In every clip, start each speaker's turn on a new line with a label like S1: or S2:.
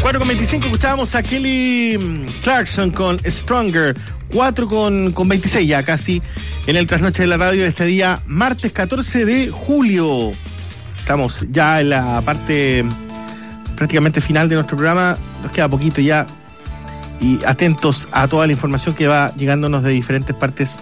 S1: 4:25 escuchábamos a Kelly Clarkson con Stronger. 4:26 ya casi en el trasnoche de la radio de este día, martes 14 de julio. Estamos ya en la parte prácticamente final de nuestro programa. Nos queda poquito ya. Y atentos a toda la información que va llegándonos de diferentes partes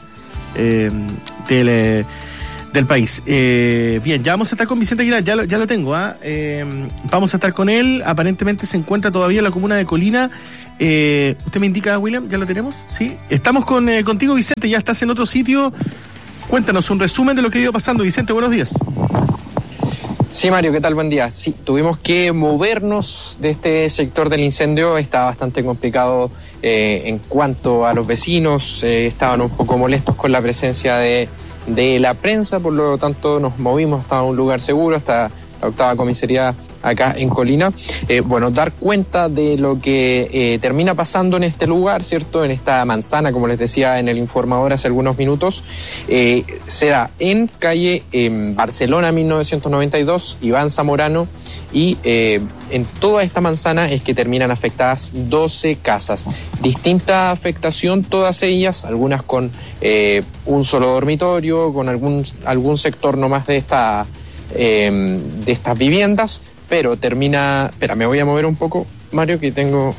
S1: del país. Bien, ya vamos a estar con Vicente Aguilar, ya lo tengo. Vamos a estar con él. Aparentemente se encuentra todavía en la comuna de Colina. Usted me indica, William, ¿ya lo tenemos? Sí. Estamos contigo, Vicente, ya estás en otro sitio. Cuéntanos un resumen de lo que ha ido pasando. Vicente, buenos días.
S2: Sí, Mario, ¿qué tal? Buen día. Sí, tuvimos que movernos de este sector del incendio. Está bastante complicado en cuanto a los vecinos. Estaban un poco molestos con la presencia de la prensa, por lo tanto nos movimos hasta un lugar seguro, hasta la octava comisaría acá en Colina. Dar cuenta de lo que termina pasando en este lugar, ¿cierto? En esta manzana, como les decía en el informador hace algunos minutos, se da en calle Barcelona 1992, Iván Zamorano, y en toda esta manzana es que terminan afectadas 12 casas. Distinta afectación, todas ellas, algunas con un solo dormitorio, con algún sector nomás de estas viviendas, pero termina... Espera, me voy a mover un poco, Mario, que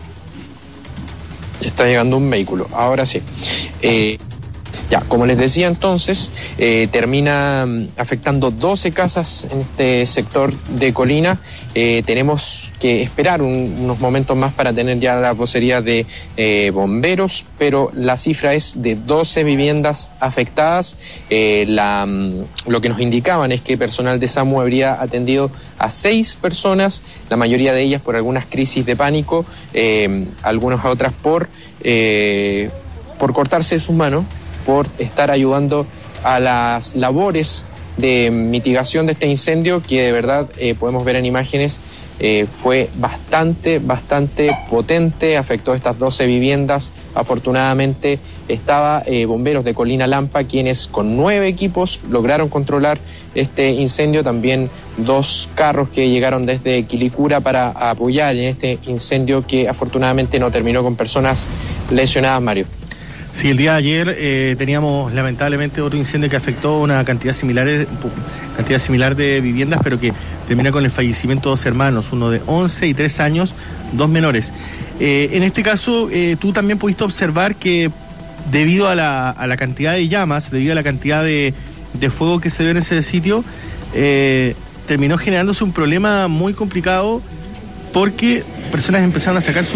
S2: está llegando un vehículo. Ahora sí. Como les decía entonces, termina afectando 12 casas en este sector de Colina. Tenemos que esperar unos momentos más para tener ya la vocería de bomberos, pero la cifra es de 12 viviendas afectadas. Lo que nos indicaban es que personal de SAMU habría atendido a 6 personas, la mayoría de ellas por algunas crisis de pánico, algunas otras por cortarse sus manos, por estar ayudando a las labores de mitigación de este incendio, que de verdad podemos ver en imágenes, fue bastante potente, afectó estas 12 viviendas. Afortunadamente estaba bomberos de Colina Lampa, quienes con 9 equipos lograron controlar este incendio. También 2 carros que llegaron desde Quilicura para apoyar en este incendio, que afortunadamente no terminó con personas lesionadas, Mario.
S1: Sí, el día de ayer teníamos lamentablemente otro incendio que afectó una cantidad similar de viviendas, pero que termina con el fallecimiento de 2 hermanos, uno de 11 y 3 años, 2 menores. En este caso, tú también pudiste observar que debido a la cantidad de llamas, debido a la cantidad de fuego que se dio en ese sitio, terminó generándose un problema muy complicado, porque personas empezaron a sacar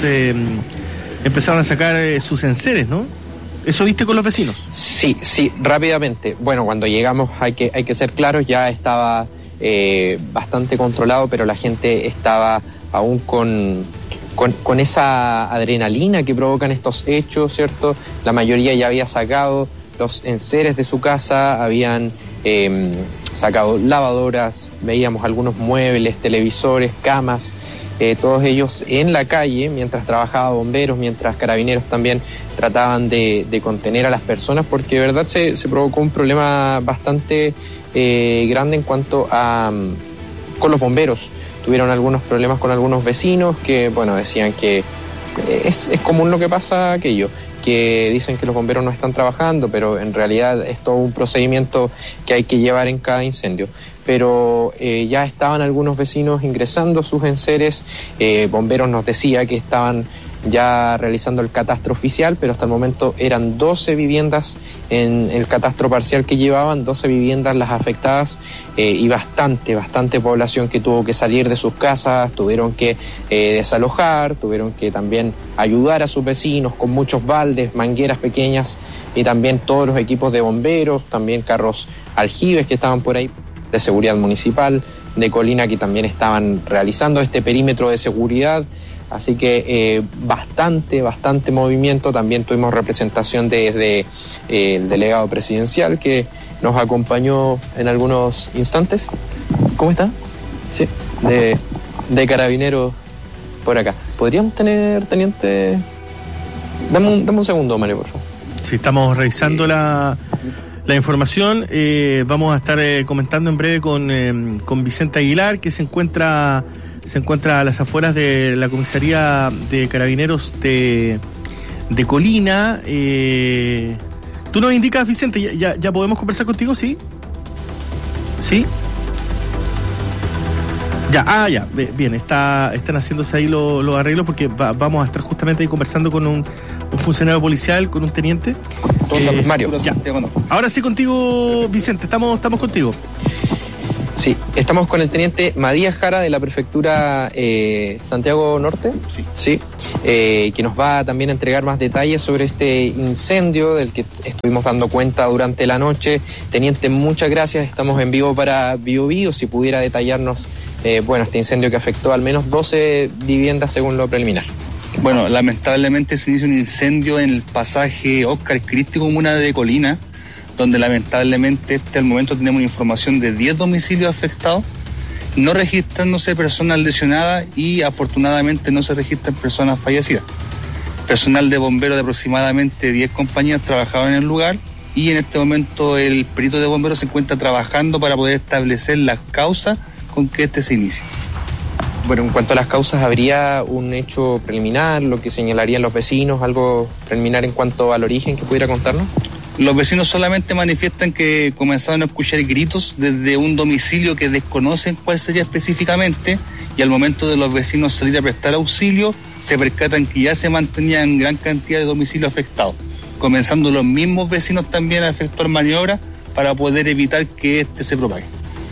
S1: sus enseres, ¿no? ¿Eso viste con los vecinos? Sí, rápidamente. Bueno, cuando llegamos, hay que ser claros, ya estaba bastante controlado, pero la gente estaba aún con esa adrenalina que provocan estos hechos, ¿cierto? La mayoría ya había sacado los enseres de su casa, habían sacado lavadoras, veíamos algunos muebles, televisores, camas, todos ellos en la calle, mientras trabajaba bomberos, mientras carabineros también trataban de contener a las personas, porque de verdad se provocó un problema bastante grande en cuanto a con los bomberos. Tuvieron algunos problemas con algunos vecinos que, bueno, decían que es común lo que pasa aquello, que dicen que los bomberos no están trabajando, pero en realidad es todo un procedimiento que hay que llevar en cada incendio. Pero ya estaban algunos vecinos ingresando sus enseres. Bomberos nos decía que estaban ya realizando el catastro oficial, pero hasta el momento eran 12 viviendas en el catastro parcial que llevaban, 12 viviendas las afectadas, y bastante población que tuvo que salir de sus casas, tuvieron que desalojar, tuvieron que también ayudar a sus vecinos con muchos baldes, mangueras pequeñas, y también todos los equipos de bomberos, también carros aljibes que estaban por ahí, de seguridad municipal de Colina, que también estaban realizando este perímetro de seguridad. Así que bastante movimiento. También tuvimos representación desde el delegado presidencial, que nos acompañó en algunos instantes. ¿Cómo está? Sí, de carabineros por acá. ¿Podríamos tener, teniente? Dame un segundo, Mario, por favor. Sí, estamos revisando la información. Vamos a estar comentando en breve con Vicente Aguilar, que se encuentra
S3: se encuentra a las afueras de la comisaría de Carabineros de Colina. Tú nos indicas, Vicente, ya podemos conversar contigo, ¿sí? ¿Sí? Ya, bien, están haciéndose ahí los arreglos porque vamos a estar justamente ahí conversando con un funcionario policial, con un teniente.
S1: Mario.
S3: Ya. Ahora sí contigo, Vicente, estamos contigo.
S1: Sí, estamos con el teniente Matías Jara de la prefectura Santiago Norte, sí, que nos va también a entregar más detalles sobre este incendio del que estuvimos dando cuenta durante la noche. Teniente, muchas gracias, estamos en vivo para BioBio, si pudiera detallarnos este incendio que afectó al menos 12 viviendas según lo preliminar.
S4: Bueno, lamentablemente se inició un incendio en el pasaje Oscar Christi, comuna de Colina, donde lamentablemente al momento tenemos información de 10 domicilios afectados, no registrándose personas lesionadas y afortunadamente no se registran personas fallecidas. Personal de bomberos de aproximadamente 10 compañías trabajaban en el lugar y en este momento el perito de bomberos se encuentra trabajando para poder establecer las causas con que se inicie.
S1: Bueno, en cuanto a las causas, ¿habría un hecho preliminar, lo que señalarían los vecinos, algo preliminar en cuanto al origen que pudiera contarnos?
S4: Los vecinos solamente manifiestan que comenzaron a escuchar gritos desde un domicilio que desconocen cuál sería específicamente, y al momento de los vecinos salir a prestar auxilio, se percatan que ya se mantenían gran cantidad de domicilios afectados, comenzando los mismos vecinos también a efectuar maniobras para poder evitar que se propague.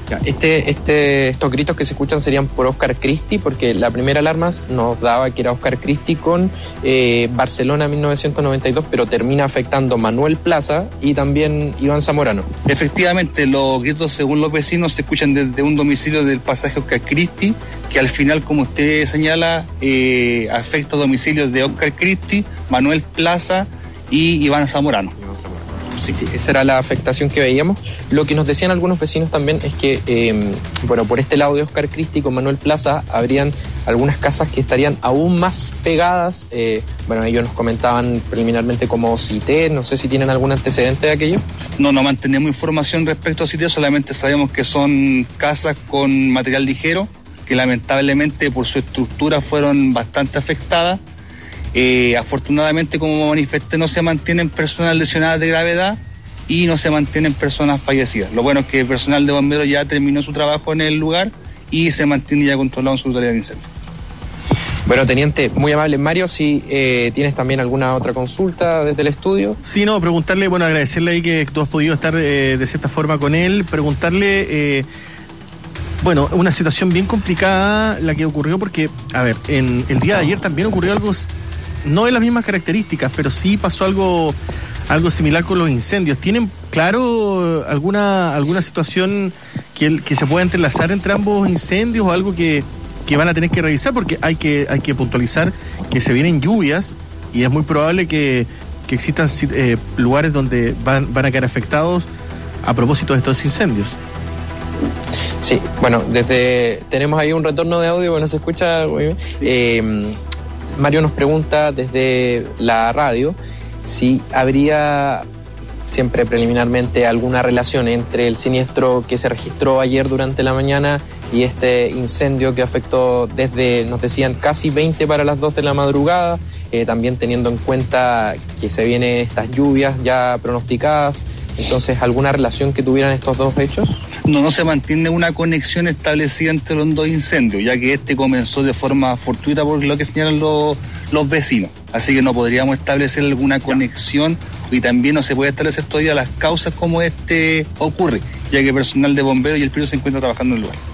S1: Estos gritos que se escuchan serían por Oscar Christi, porque la primera alarma nos daba que era Oscar Christi con Barcelona 1992, pero termina afectando Manuel Plaza y también Iván Zamorano.
S4: Efectivamente, los gritos, según los vecinos, se escuchan desde un domicilio del pasaje Oscar Christi, que al final, como usted señala, afecta domicilios de Oscar Christi, Manuel Plaza y Iván Zamorano.
S1: Sí, esa era la afectación que veíamos. Lo que nos decían algunos vecinos también es que, por este lado de Oscar Christi con Manuel Plaza, habrían algunas casas que estarían aún más pegadas. Ellos nos comentaban preliminarmente como CITE, no sé si tienen algún antecedente de aquello.
S4: No mantenemos información respecto a CITE, solamente sabemos que son casas con material ligero, que lamentablemente por su estructura fueron bastante afectadas. Afortunadamente, como manifesté, no se mantienen personas lesionadas de gravedad y no se mantienen personas fallecidas. Lo bueno es que el personal de bomberos ya terminó su trabajo en el lugar y se mantiene ya controlado en su totalidad de incendio.
S1: Bueno, teniente, muy amable. Mario, si tienes también alguna otra consulta desde el estudio.
S3: Sí, preguntarle, agradecerle ahí que tú has podido estar de cierta forma con él, preguntarle... una situación bien complicada la que ocurrió porque, en el día de ayer también ocurrió algo, no de las mismas características, pero sí pasó algo similar con los incendios. ¿Tienen claro alguna situación que se pueda entrelazar entre ambos incendios o algo que van a tener que revisar? Porque hay que puntualizar que se vienen lluvias y es muy probable que existan lugares donde van a quedar afectados a propósito de estos incendios.
S1: Sí, tenemos ahí un retorno de audio, se escucha muy bien. Mario nos pregunta desde la radio si habría siempre preliminarmente alguna relación entre el siniestro que se registró ayer durante la mañana y este incendio que afectó desde, nos decían, casi 20 para las 2 de la madrugada, también teniendo en cuenta que se vienen estas lluvias ya pronosticadas. Entonces, ¿alguna relación que tuvieran estos dos hechos?
S4: No se mantiene una conexión establecida entre los dos incendios, ya que comenzó de forma fortuita por lo que señalan los vecinos. Así que no podríamos establecer alguna conexión y también no se puede establecer todavía las causas como ocurre, ya que el personal de bomberos y el perito se encuentra trabajando en el lugar.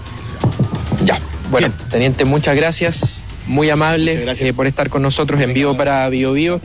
S1: Bien. Teniente, muchas gracias. Muy amable por estar con nosotros en vivo para BioBio.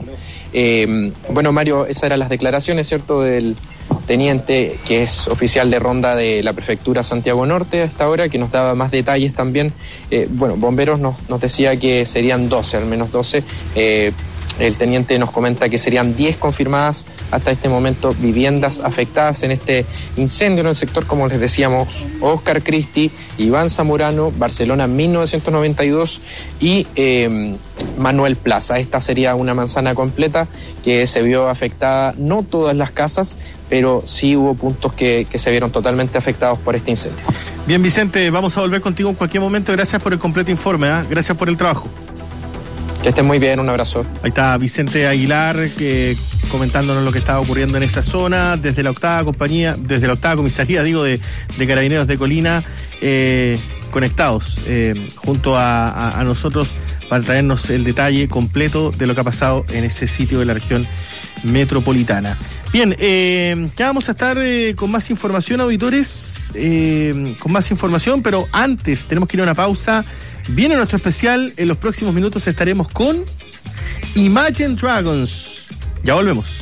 S1: Mario, esas eran las declaraciones, ¿cierto?, del teniente que es oficial de ronda de la prefectura Santiago Norte a esta hora, que nos daba más detalles también. Bomberos nos decía que serían 12, al menos 12. El teniente nos comenta que serían 10 confirmadas hasta este momento viviendas afectadas en este incendio en el sector, como les decíamos, Oscar Christi, Iván Zamorano, Barcelona 1992 y Manuel Plaza. Esta sería una manzana completa que se vio afectada, no todas las casas, pero sí hubo puntos que se vieron totalmente afectados por este incendio.
S3: Bien, Vicente, vamos a volver contigo en cualquier momento. Gracias por el completo informe, gracias por el trabajo.
S1: Que estén muy bien, un abrazo.
S3: Ahí está Vicente Aguilar comentándonos lo que estaba ocurriendo en esa zona desde la octava comisaría, de Carabineros de Colina, conectados junto a nosotros para traernos el detalle completo de lo que ha pasado en ese sitio de la región metropolitana. Bien, ya vamos a estar con más información, auditores, pero antes tenemos que ir a una pausa. Viene nuestro especial, en los próximos minutos estaremos con Imagine Dragons. Ya volvemos.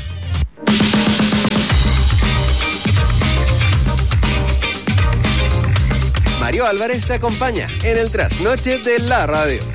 S5: Mario Álvarez te acompaña en el trasnoche de la radio.